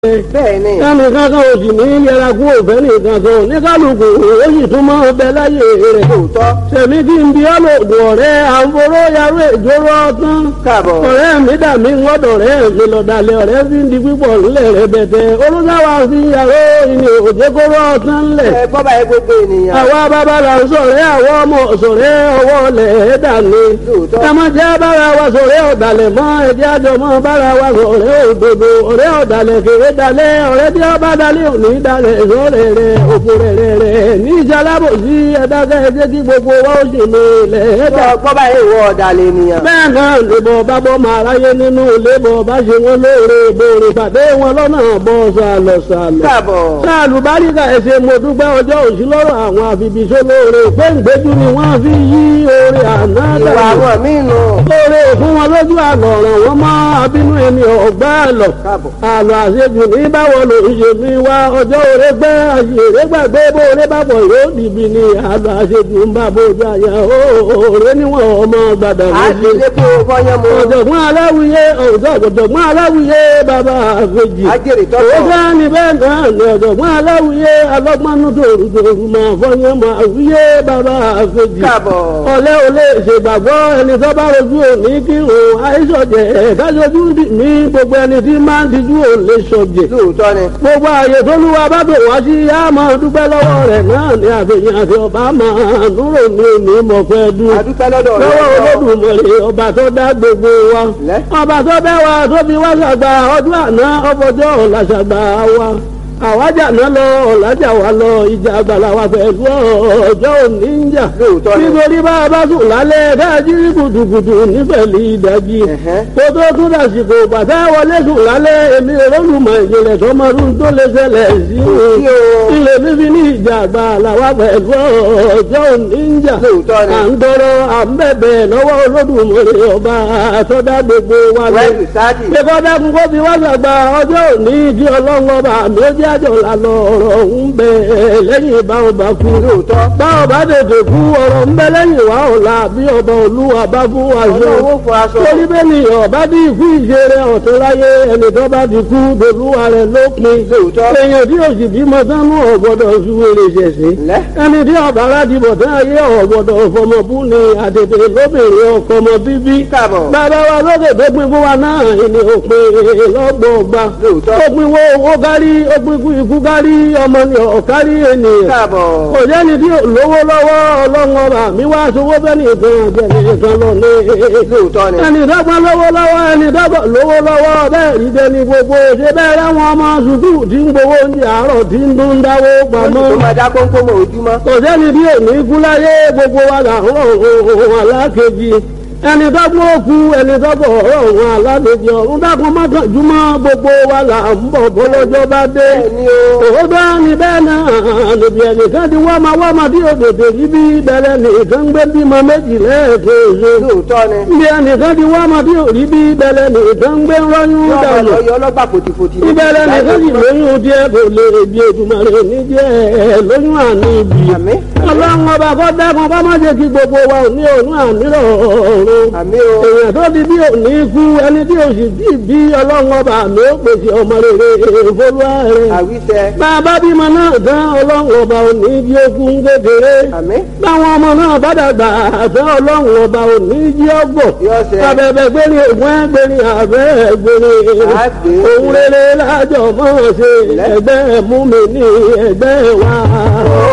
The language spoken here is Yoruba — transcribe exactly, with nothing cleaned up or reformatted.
bẹ́ẹ̀ni. ẹnì kankan ò sì ní yẹra kú òfẹ́ nìkan kan ní kálukú ó sì tún máa bẹ láyé rẹ̀. lóòótọ́. sẹ̀mí kí n bí ọlọ́dún ọ̀rẹ́ àǹforó yarú ìjóró ọtán. káàbọ̀. ọ̀rẹ́ mi dà mí ńgọ́dọ̀ rẹ̀ mi lọ́dàlẹ̀ ọ̀rẹ́ fi ń di pípọ̀ ńlẹ̀ rẹ̀ bẹ̀tẹ̀ olùsáwà fi yàrá ìní òjèkóró ọtán ńlẹ̀. ẹ gbọ́ báyìí gbogbo ènìyàn. àwa bàbá là ń sọ̀rẹ́ àwọn ọmọ sọ̀rẹ́ ọwọ́ lẹ̀ dàní. lóòótọ́. ẹ má jẹ́ bára wa sọ̀rẹ́ ọ̀dàlẹ̀ mọ́ ẹ̀jẹ̀ àjọ mọ́ bára wa sọ̀rẹ́ òdodo ọ̀rẹ́ ọ̀dàlẹ̀ kéré dalẹ̀ ọ̀rẹ́ tí ọba dalẹ̀ òní dalẹ̀ sọ̀rẹ́ rẹ̀ òfò rẹ̀ rẹ̀ rẹ̀ ní ìjàlábòsí ẹ̀dákẹ́ ẹ̀jẹ̀ kí gbogbo wa ó sì ní ilẹ̀ ẹ̀dá. gbọ́ báyìí ìwọ ọ̀dàlẹ̀ ènìyàn. bẹ́ẹ̀ náà lèbọ̀ bá bọ́ máa ráyé nínú lébọ̀ bá ṣe wọn lóore ìbòrè pàdé wọn lọ́nà bọ́ sàlọ̀ sàlọ̀. káàbọ̀. sáàlù báríkà ẹsẹ̀ mo dúpẹ́ ọjọ́ òsì lọ́rọ̀ àwọn àfibìṣó lóore pé ìgbéjú ni wọ́n fi yí oore àná ìwà dànù. àwọn míì nù. lóore fún wọn lójú àlọ́ ọ̀ràn wọn mọ́ abínú ẹni ọ̀gbá àlọ́. káàbọ̀. àlọ́ àṣejù ní báwo ló ń ṣe mí wá ọjọ́ òre gbẹ́ àṣèré gbàgbé bó oré bá bọ̀ yóò dìbì ní àlọ́ àṣejù ń bá bójú àyà òòrè níwọ̀n ọmọ gbàdà a ti lé kó fọyán mu. ọ̀jọ̀gbọ́n aláwìyé ọ̀jọ̀gbọ́n aláwìyé bàbá àfẹ́jì. ajẹ́rìí tọ́tọ̀. ó fẹ́ ní bẹ́ẹ̀ náà ní ọ̀jọ̀gbọ́n aláwìyé alọ́gbọ́nú tòrú tòrú máa fọyán máa wíyé bàbá àfẹ́jì. káàbọ̀. ọ̀lẹ́ ò lè ṣègbàgbọ́ ẹni tó bá rojú òní kírun àìsọ̀jẹ̀ kájọjú ní gbogbo ẹni tí máa ń dijú ò lè sọ̀jẹ̀. lóòótọ́ ni. gbogbo ààyè tó lúwa bá bò wá sí yá máa dúpẹ́ lọ́wọ́ rẹ̀ náà ní àfihàn àti ọba máa núrò ní òní mọ̀fẹ́ dún. adúpẹ́ lọ́dọ̀ rẹ̀. lọ́wọ́ Olódùmarè ọba tó dá gbogbo wa lẹ́. ọba tó bẹ́ wa tó fi wá ṣàgbà ọdún àná ọfọjọ́ ọ̀la ṣàgbà wa àwájà náà lọ ọ̀làjà wa lọ ìjà àgbàlá wa pẹ̀lú ọjọ́ òní ń jà. lóòótọ́ ni. nítorí bá a bá sùn lálẹ́ káàjí kùtùkùtù nífẹ̀lì ìdájí. Ẹ̀hẹ́. kó tó tún dàsìkò bàtà wọlé sùn lálẹ́ èmi olùmọ̀ ìjìnlẹ̀ tọmọdún tó lè ṣẹlẹ̀ sí sí o. ilé fífi ní ìjà àgbàlá wa pẹ̀lú ọjọ́ òní ń jà. lóòótọ́ ni. à ń tọrọ à ń bẹ̀bẹ̀ lọ́wọ́ Olódùmarè ọba àtọ́dá gbogbo wa lọ. wẹ́ẹ̀sì sáàdì. Ṣé dákun kó fi wá ṣàgbà ọjọ́ òní di ọlọ́run ọba àmì ó jẹ́ àjọ lànà ọ̀rọ̀ ń bẹ lẹ́yìn ìbá ọba kú. lóòótọ́. Bá ọba tètè kú ọ̀rọ̀ ń bẹ lẹ́yìn wá ọ̀la bí ọba olúwa bá fún wa ṣe. ọlọ́wọ́ fọ aṣọ. Torí bẹ́ẹ̀ ni ọba bí ikú ìṣeré ọ̀tún láyé ẹni tó bá ti kú dolúwa rẹ̀ lópin. lóòótọ́. Èèyàn tí òsì bímọ sánú ọ̀gbọ́dọ̀ ṣúwèrè ṣẹ̀ṣẹ̀. lẹ́. Ẹni tí ọba aládìbọ̀ tán ayé ọ̀gbọ́dọ̀ fọmọbú ni àtètè lóbìnrin ọkọ ọmọ bíbí. káàbọ̀. Bàbá wa lókè tó pin fún wa náà ìní òpin lọ́gbọ̀ọ́gba. lóòótọ́. Ó pin wo owó kárí, ó pin kú ikú kárí, ọmọ ni ọ̀kárí ènìyàn. káàbọ̀. Kò jẹ́ni tí lówó lọ́wọ́ ọlọ́run ọba mi wá sowó bẹ́ẹ̀ nìkan jẹ́ni nìkan lọ ní. lóòótọ́ ni. Ẹni dọ́gba lówó lọ́wọ́ ẹni dọ́gba lówó lọ́wọ́ bẹ́ẹ̀ rí jẹni gbogbo ṣe bẹ́ẹ̀ láwọn ọmọ sùkúù tí ń gbowó oúnjẹ àárọ̀ tí ń dún dáwó pamọ́. tó máa dá kónkó mọ́ ojúmọ́. Kò sẹ́ni bí òní kú láyé gbogbo wa là ń rọrùn alákejì. Ẹni dọ́gbọ́n òkú ẹni dọ́gbọ́n ọ̀rọ̀ alákejì ọ̀run dákun mọ́kànjúmọ́ gbogbo wa là ń bọ̀ bọ́lọ́jọ́ bá dé. bẹ́ẹ̀ni o. Òótọ́ ni bẹ́ẹ̀ náà níbi ẹnìkan ti wá máa wá máa tí òdòdó rí bí bẹ̀rẹ̀ nìkan gbé bímọ méjì lẹ́ẹ̀kejì. lóòótọ́ ni. Níbi ẹnìkan ti wá máa tí òrí bí bẹ̀rẹ̀ nìkan gbé rọ́yún yọ dànù. ọmọ yọ ọlọ́gbà fòtìfòtì. Ìbẹ̀rẹ̀ nìkan sì lóyún díẹ̀ kò lè bí Èdùmàrè ní díẹ̀ lóyún àní ibi. àmín. Ọlọ́run ọba kọ́ dákun bá má jẹ́ kí gbogbo wa ò ní òun àmírọ̀ ọ̀run. àmín o. Èèyàn tó di bí òní kú ẹni tí òsì bí bí ọlọ́run ọba àmì ó pèsè ọmọ rere ìfolúwa rẹ̀. àwíṣẹ. Bàbá bímọ náà tán ọlọ́run ọba òní jí okun kékeré. àmín. Báwọn ọmọ náà bá dàgbà àtọ́ ọlọ́run ọba òní jí ọgbọ̀. yọ̀ọ̀sẹ̀. Abẹ́bẹ́ gbéni ògùn ẹgbẹ́ni àbẹ́ gbéni. àgbè. Òun rere lájọ mọ́ ṣe ẹgbẹ́ mú mi ní ẹgbẹ́ wa.